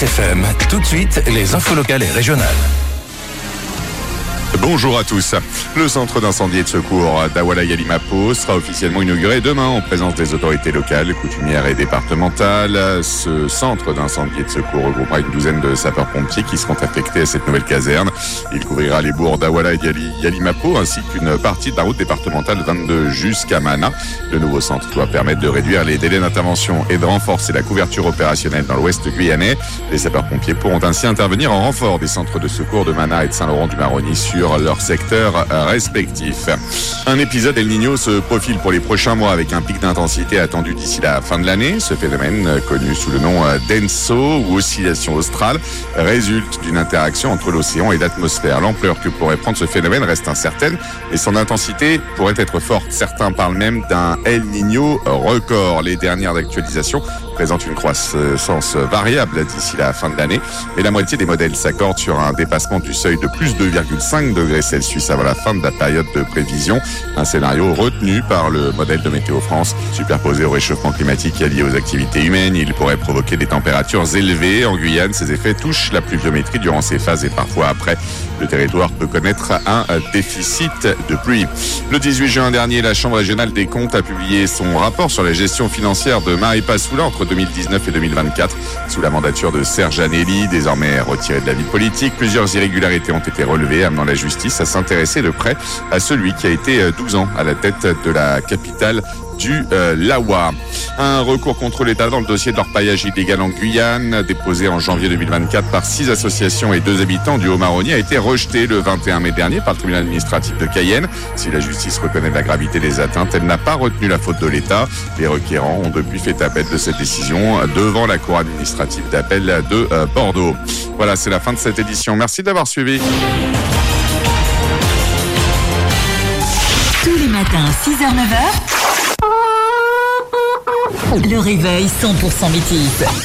FM, tout de suite, les infos locales et régionales. Bonjour à tous. Le centre d'incendie et de secours d'Awala-Yalimapo sera officiellement inauguré demain en présence des autorités locales, coutumières et départementales. Ce centre d'incendie et de secours regroupera une douzaine de sapeurs-pompiers qui seront affectés à cette nouvelle caserne. Il couvrira les bourgs d'Awala et Yalimapo ainsi qu'une partie de la route départementale 22 jusqu'à Mana. Le nouveau centre doit permettre de réduire les délais d'intervention et de renforcer la couverture opérationnelle dans l'ouest guyanais. Les sapeurs-pompiers pourront ainsi intervenir en renfort des centres de secours de Mana et de Saint-Laurent-du-Maroni sur leurs secteurs respectifs. Un épisode El Niño se profile pour les prochains mois avec un pic d'intensité attendu d'ici la fin de l'année. Ce phénomène, connu sous le nom d'ENSO ou oscillation australe, résulte d'une interaction entre l'océan et l'atmosphère. L'ampleur que pourrait prendre ce phénomène reste incertaine et son intensité pourrait être forte. Certains parlent même d'un El Niño record. Les dernières actualisations présentent une croissance variable d'ici la fin de l'année, mais la moitié des modèles s'accordent sur un dépassement du seuil de plus 2,5 degrés Celsius avant la fin de la période de prévision. Un scénario retenu par le modèle de Météo France. Superposé au réchauffement climatique lié aux activités humaines, il pourrait provoquer des températures élevées. En Guyane, ces effets touchent la pluviométrie durant ces phases et parfois après. Le territoire peut connaître un déficit de pluie. Le 18 juin dernier, la Chambre régionale des comptes a publié son rapport sur la gestion financière de Marie Passoula entre 2019 et 2024. Sous la mandature de Serge Anelli, désormais retiré de la vie politique, plusieurs irrégularités ont été relevées, amenant la justice à s'intéresser de près à celui qui a été 12 ans à la tête de la capitale du Lawa. Un recours contre l'État dans le dossier de l'orpaillage illégal en Guyane, déposé en janvier 2024 par 6 associations et 2 habitants du Haut-Maroni, a été rejeté le 21 mai dernier par le tribunal administratif de Cayenne. Si la justice reconnaît la gravité des atteintes, elle n'a pas retenu la faute de l'État. Les requérants ont depuis fait appel de cette décision devant la cour administrative d'appel de Bordeaux. Voilà, c'est la fin de cette édition. Merci d'avoir suivi. Tous les matins, 6h, 9h. Le réveil 100% métis.